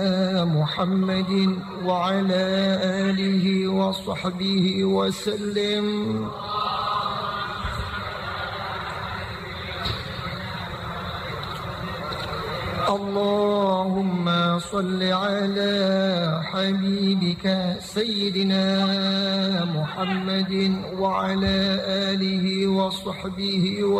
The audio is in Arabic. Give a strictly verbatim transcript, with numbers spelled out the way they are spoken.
محمد وعلى آله وصحبه وسلم. اللهم صل على حبيبك سيدنا محمد وعلى آله وصحبه وسلم.